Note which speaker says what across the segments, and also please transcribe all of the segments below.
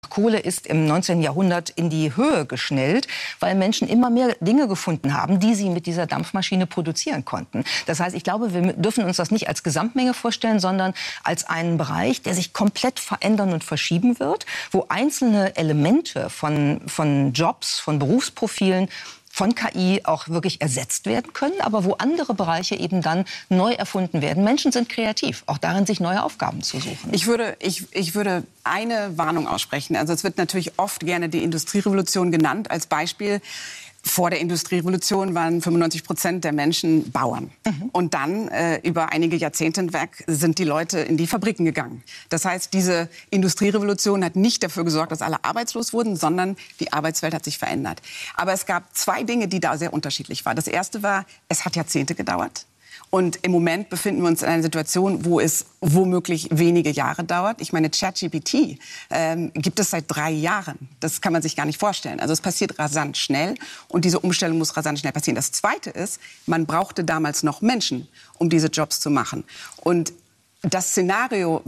Speaker 1: nach Kohle ist im 19. Jahrhundert in die Höhe geschnellt, weil Menschen immer mehr Dinge gefunden haben, die sie mit dieser Dampfmaschine produzieren konnten. Das heißt, ich glaube, wir dürfen uns das nicht als Gesamtmenge vorstellen, sondern als einen Bereich, der sich komplett verändern und verschieben wird, wo einzelne Elemente von Jobs, von Berufsprofilen, von KI auch wirklich ersetzt werden können, aber wo andere Bereiche eben dann neu erfunden werden. Menschen sind kreativ, auch darin, sich neue Aufgaben zu suchen.
Speaker 2: Ich würde eine Warnung aussprechen. Also es wird natürlich oft gerne die Industrierevolution genannt als Beispiel. Vor der Industrierevolution waren 95% der Menschen Bauern. Und dann, über einige Jahrzehnte hinweg, sind die Leute in die Fabriken gegangen. Das heißt, diese Industrierevolution hat nicht dafür gesorgt, dass alle arbeitslos wurden, sondern die Arbeitswelt hat sich verändert. Aber es gab zwei Dinge, die da sehr unterschiedlich waren. Das erste war, es hat Jahrzehnte gedauert. Und im Moment befinden wir uns in einer Situation, wo es womöglich wenige Jahre dauert. Ich meine, ChatGPT gibt es seit 3 Jahren. Das kann man sich gar nicht vorstellen. Also es passiert rasant schnell und diese Umstellung muss rasant schnell passieren. Das Zweite ist, man brauchte damals noch Menschen, um diese Jobs zu machen. Und das Szenario,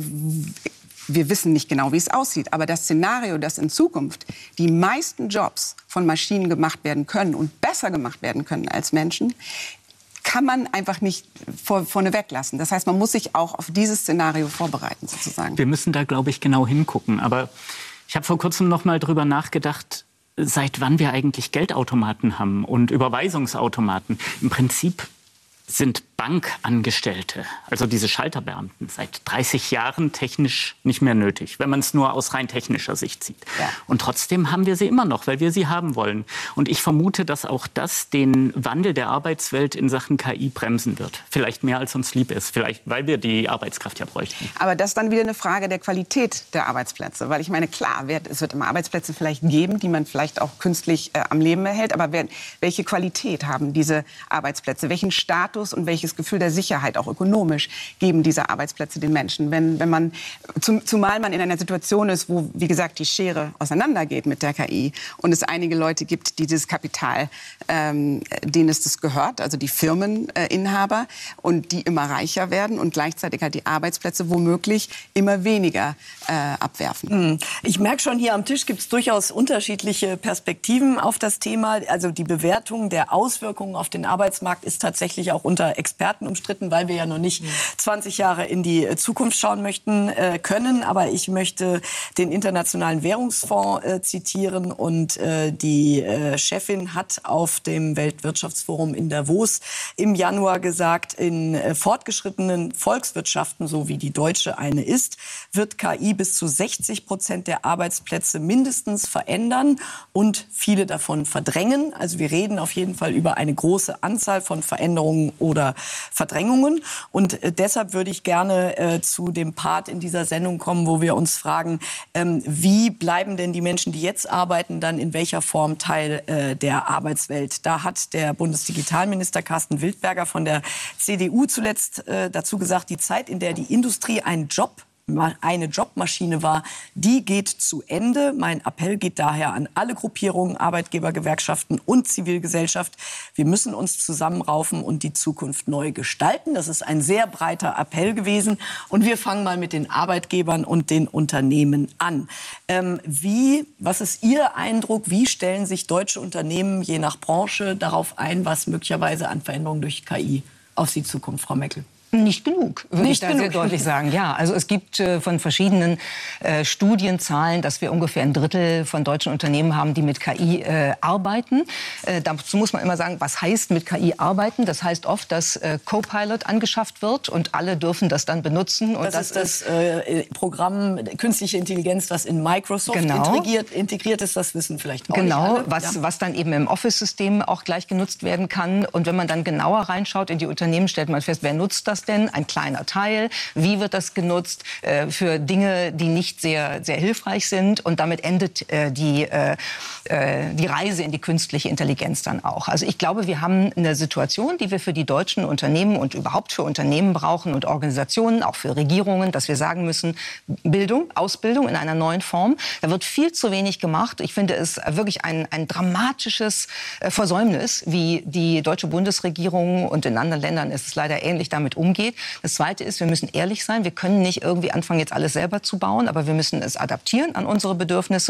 Speaker 2: wir wissen nicht genau, wie es aussieht, aber das Szenario, dass in Zukunft die meisten Jobs von Maschinen gemacht werden können und besser gemacht werden können als Menschen, kann man einfach nicht vorne weglassen. Das heißt, man muss sich auch auf dieses Szenario vorbereiten, sozusagen.
Speaker 3: Wir müssen da, glaube ich, genau hingucken. Aber ich habe vor kurzem noch mal drüber nachgedacht, seit wann wir eigentlich Geldautomaten haben und Überweisungsautomaten. Im Prinzip sind Bankangestellte, also diese Schalterbeamten, seit 30 Jahren technisch nicht mehr nötig, wenn man es nur aus rein technischer Sicht sieht. Ja. Und trotzdem haben wir sie immer noch, weil wir sie haben wollen. Und ich vermute, dass auch das den Wandel der Arbeitswelt in Sachen KI bremsen wird. Vielleicht mehr, als uns lieb ist. Vielleicht, weil wir die Arbeitskraft ja bräuchten.
Speaker 2: Aber das ist dann wieder eine Frage der Qualität der Arbeitsplätze. Weil ich meine, klar, es wird immer Arbeitsplätze vielleicht geben, die man vielleicht auch künstlich am Leben erhält. Aber welche Qualität haben diese Arbeitsplätze? Welchen Status und welches Gefühl der Sicherheit, auch ökonomisch, geben diese Arbeitsplätze den Menschen? Wenn man, zumal man in einer Situation ist, wo, wie gesagt, die Schere auseinandergeht mit der KI und es einige Leute gibt, die dieses Kapital, denen es das gehört, also die Firmeninhaber, und die immer reicher werden und gleichzeitig halt die Arbeitsplätze womöglich immer weniger abwerfen.
Speaker 4: Ich merke schon, hier am Tisch gibt es durchaus unterschiedliche Perspektiven auf das Thema. Also die Bewertung der Auswirkungen auf den Arbeitsmarkt ist tatsächlich auch unter Experten umstritten, weil wir ja noch nicht 20 Jahre in die Zukunft schauen können. Aber ich möchte den Internationalen Währungsfonds zitieren. Und die Chefin hat auf dem Weltwirtschaftsforum in Davos im Januar gesagt, in fortgeschrittenen Volkswirtschaften, so wie die deutsche eine ist, wird KI bis zu 60% der Arbeitsplätze mindestens verändern und viele davon verdrängen. Also wir reden auf jeden Fall über eine große Anzahl von Veränderungen oder Verdrängungen. Und deshalb würde ich gerne zu dem Part in dieser Sendung kommen, wo wir uns fragen, wie bleiben denn die Menschen, die jetzt arbeiten, dann in welcher Form Teil der Arbeitswelt? Da hat der Bundesdigitalminister Carsten Wildberger von der CDU zuletzt dazu gesagt, die Zeit, in der die Industrie eine Jobmaschine war, die geht zu Ende. Mein Appell geht daher an alle Gruppierungen, Arbeitgeber, Gewerkschaften und Zivilgesellschaft. Wir müssen uns zusammenraufen und die Zukunft neu gestalten. Das ist ein sehr breiter Appell gewesen. Und wir fangen mal mit den Arbeitgebern und den Unternehmen an. Was ist Ihr Eindruck? Wie stellen sich deutsche Unternehmen je nach Branche darauf ein, was möglicherweise an Veränderungen durch KI auf sie zukommt, Frau Meckel?
Speaker 1: Nicht genug, würde ich da sehr deutlich sagen. Ja, also es gibt von verschiedenen Studien Zahlen, dass wir ungefähr 1/3 von deutschen Unternehmen haben, die mit KI arbeiten. Dazu muss man immer sagen, was heißt mit KI arbeiten? Das heißt oft, dass Copilot angeschafft wird und alle dürfen das dann benutzen. Und
Speaker 4: das ist das Programm Künstliche Intelligenz, das in Microsoft integriert ist. Das wissen vielleicht auch nicht alle.
Speaker 1: Was dann eben im Office-System auch gleich genutzt werden kann. Und wenn man dann genauer reinschaut in die Unternehmen, stellt man fest, wer nutzt das denn? Ein kleiner Teil. Wie wird das genutzt? Für Dinge, die nicht sehr, sehr hilfreich sind. Und damit endet die Reise in die künstliche Intelligenz dann auch. Also ich glaube, wir haben eine Situation, die wir für die deutschen Unternehmen und überhaupt für Unternehmen brauchen und Organisationen, auch für Regierungen, dass wir sagen müssen, Bildung, Ausbildung in einer neuen Form. Da wird viel zu wenig gemacht. Ich finde es wirklich ein dramatisches Versäumnis, wie die deutsche Bundesregierung, und in anderen Ländern ist es leider ähnlich, damit umgeht. Das Zweite ist, wir müssen ehrlich sein. Wir können nicht irgendwie anfangen, jetzt alles selber zu bauen, aber wir müssen es adaptieren an unsere Bedürfnisse.